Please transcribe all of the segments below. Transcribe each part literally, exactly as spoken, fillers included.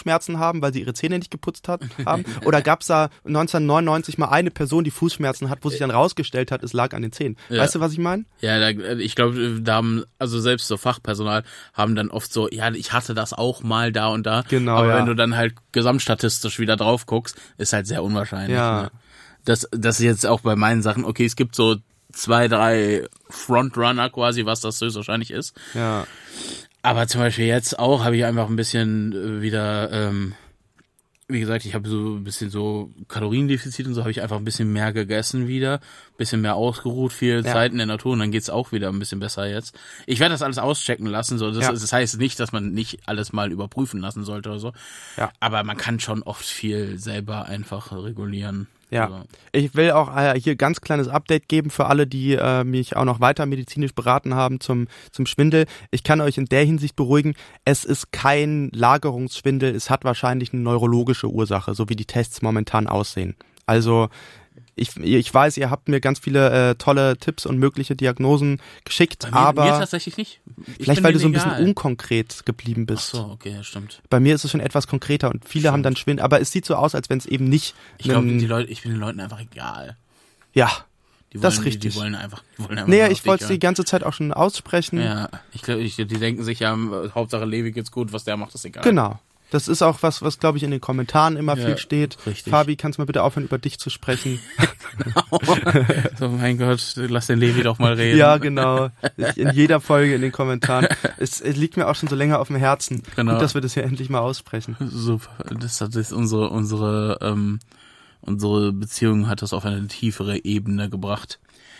Fußschmerzen haben, weil sie ihre Zähne nicht geputzt hat, haben? Oder gab es da neunzehnhundertneunundneunzig mal eine Person, die Fußschmerzen hat, wo sich dann rausgestellt hat, es lag an den Zähnen? Ja. Weißt du, was ich meine? Ja, da, ich glaube, da haben, also selbst so Fachpersonal haben dann oft so, ja, ich hatte das auch mal da und da. Genau, aber ja. wenn du dann halt gesamtstatistisch wieder drauf guckst, ist halt sehr unwahrscheinlich. Ja. Ne? Das, das ist jetzt auch bei meinen Sachen, okay, es gibt so zwei, drei Frontrunner quasi, was das höchstwahrscheinlich ist. Ja. Aber zum Beispiel jetzt auch habe ich einfach ein bisschen wieder, ähm, wie gesagt, ich habe so ein bisschen so Kaloriendefizit und so, habe ich einfach ein bisschen mehr gegessen wieder, ein bisschen mehr ausgeruht, viel ja. Zeit in der Natur und dann geht's auch wieder ein bisschen besser jetzt. Ich werde das alles auschecken lassen, so das, ja. das heißt nicht, dass man nicht alles mal überprüfen lassen sollte oder so, ja. aber man kann schon oft viel selber einfach regulieren. Ja, also. Ich will auch äh, hier ganz kleines Update geben für alle, die äh, mich auch noch weiter medizinisch beraten haben zum zum Schwindel. Ich kann euch in der Hinsicht beruhigen, es ist kein Lagerungsschwindel, es hat wahrscheinlich eine neurologische Ursache, so wie die Tests momentan aussehen. Also ich ich weiß, ihr habt mir ganz viele äh, tolle Tipps und mögliche Diagnosen geschickt, Bei mir, aber mir tatsächlich nicht. Ich vielleicht weil du so ein egal. bisschen unkonkret geblieben bist. Ach so, okay, stimmt. Bei mir ist es schon etwas konkreter und viele Stimmt. haben dann Schwindel, aber es sieht so aus, als wenn es eben nicht. Ich glaube, die Leute, ich bin den Leuten einfach egal. Ja. Die wollen, Das ist richtig. Die, die wollen einfach, die wollen einfach Nee, nur ich auf wollte es dich die ganze Zeit auch schon aussprechen. Ja, ich glaube, ich, die denken sich ja, Hauptsache Levi geht's gut, was der macht, ist egal. Genau. Das ist auch was, was glaube ich in den Kommentaren immer Ja, viel steht. richtig. Fabi, kannst du mal bitte aufhören, über dich zu sprechen? Genau. So, mein Gott, lass den Levi doch mal reden. Ja, genau. In jeder Folge in den Kommentaren. Es, es liegt mir auch schon so länger auf dem Herzen. Genau. Gut, dass wir das hier endlich mal aussprechen. Super. Das hat jetzt unsere, unsere, ähm, unsere Beziehung hat das auf eine tiefere Ebene gebracht.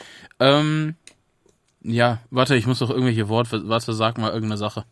Ähm, ja, warte, ich muss doch irgendwelche Worte, warte, sag mal irgendeine Sache.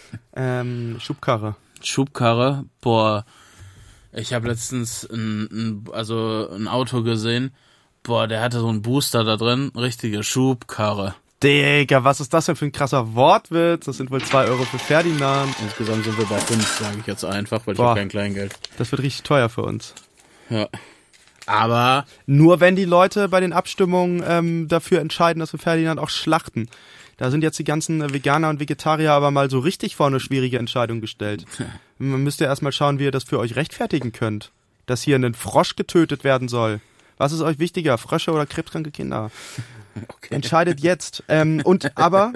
Ähm, Schubkarre. Schubkarre, boah, ich habe letztens ein, ein, also ein Auto gesehen, boah, der hatte so einen Booster da drin, richtige Schubkarre. Digga, was ist das denn für ein krasser Wortwitz? Das sind wohl zwei Euro für Ferdinand. Insgesamt sind wir bei fünf, sage ich jetzt einfach, weil ich Boah. habe kein Kleingeld. Das wird richtig teuer für uns. Ja. Aber Nur wenn die Leute bei den Abstimmungen ähm, dafür entscheiden, dass wir Ferdinand auch schlachten. Da sind jetzt die ganzen Veganer und Vegetarier aber mal so richtig vor eine schwierige Entscheidung gestellt. Man müsste ja erstmal schauen, wie ihr das für euch rechtfertigen könnt. Dass hier ein Frosch getötet werden soll. Was ist euch wichtiger, Frösche oder krebskranke Kinder? Okay. Entscheidet jetzt. Ähm, und aber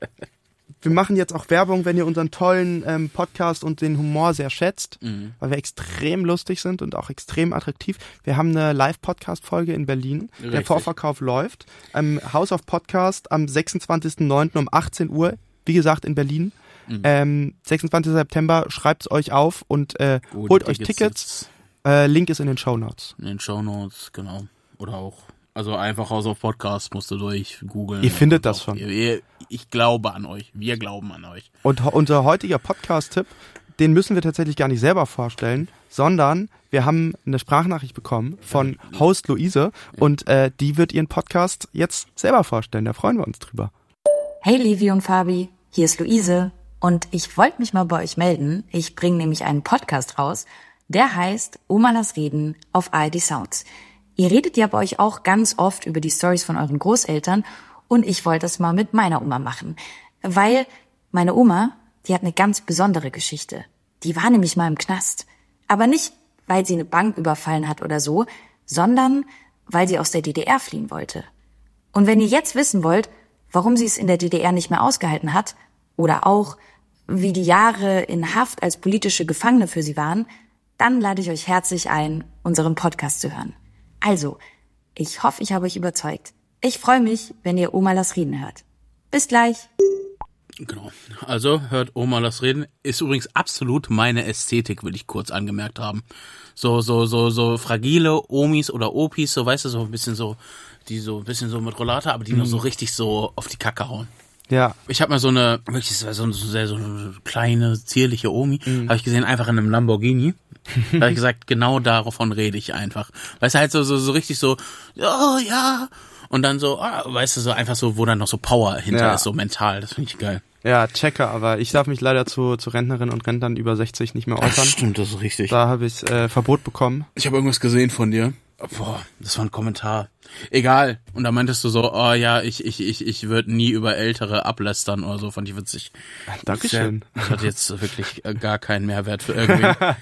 wir machen jetzt auch Werbung, wenn ihr unseren tollen ähm, Podcast und den Humor sehr schätzt, mhm. weil wir extrem lustig sind und auch extrem attraktiv. Wir haben eine Live-Podcast-Folge in Berlin. Richtig. Der Vorverkauf läuft. Ähm, House of Podcast am sechsundzwanzigsten neunten um achtzehn Uhr. Wie gesagt, in Berlin. Mhm. Ähm, sechsundzwanzigsten September. Schreibt's euch auf und äh, oh, holt euch Tickets. Äh, Link ist in den Shownotes. In den Shownotes, genau. Oder auch, also einfach House of Podcast musst du durch googeln. Ihr findet das schon. Ihr, ich glaube an euch. Wir glauben an euch. Und ho- unser heutiger Podcast-Tipp, den müssen wir tatsächlich gar nicht selber vorstellen, sondern wir haben eine Sprachnachricht bekommen von Host Luise und äh, die wird ihren Podcast jetzt selber vorstellen. Da freuen wir uns drüber. Hey Levi und Fabi, hier ist Luise und ich wollte mich mal bei euch melden. Ich bringe nämlich einen Podcast raus, der heißt Oma lass reden auf A R D Sounds. Ihr redet ja bei euch auch ganz oft über die Storys von euren Großeltern und ich wollte das mal mit meiner Oma machen, weil meine Oma, die hat eine ganz besondere Geschichte. Die war nämlich mal im Knast. Aber nicht, weil sie eine Bank überfallen hat oder so, sondern weil sie aus der D D R fliehen wollte. Und wenn ihr jetzt wissen wollt, warum sie es in der D D R nicht mehr ausgehalten hat oder auch, wie die Jahre in Haft als politische Gefangene für sie waren, dann lade ich euch herzlich ein, unseren Podcast zu hören. Also, ich hoffe, ich habe euch überzeugt. Ich freue mich, wenn ihr Oma lass reden hört. Bis gleich. Genau. Also, hört Oma lass reden. Ist übrigens absolut meine Ästhetik, will ich kurz angemerkt haben. So, so, so, so fragile Omis oder Opis, so, weißt du, so ein bisschen so, die so ein bisschen so mit Rollator, aber die mhm. noch so richtig so auf die Kacke hauen. Ja. Ich habe mal so eine, wirklich so, so, sehr so eine kleine, zierliche Omi, mhm. habe ich gesehen, einfach in einem Lamborghini. Da habe ich gesagt, genau davon rede ich einfach. Weißt du, halt so, so, so richtig so, oh ja. Und dann so, ah, weißt du, so einfach so, wo dann noch so Power hinter ja. ist, so mental. Das finde ich geil. Ja, checker, aber ich darf mich leider zu, zu Rentnerinnen und Rentnern über sechzig nicht mehr äußern. Das stimmt, das ist richtig. Da habe ich äh, Verbot bekommen. Ich habe irgendwas gesehen von dir. Boah, das war ein Kommentar. Egal. Und da meintest du so, oh ja, ich ich ich ich würde nie über Ältere ablästern oder so, fand ich witzig. Dankeschön. Das hat jetzt wirklich gar keinen Mehrwert für irgendwie.